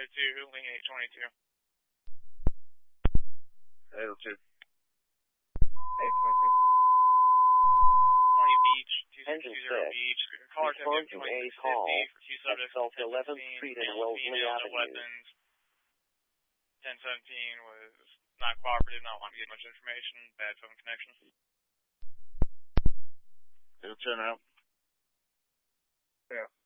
802, Link 822. 802. 822. 20 Beach, Engine 2620 Beach. Caller respond to a call 2650 for 2 subjects. at South 11th Street and Wellesley Avenue. Weapons. 1017 was not cooperative, not wanting to get much information, bad phone connection. 810 out. Yeah.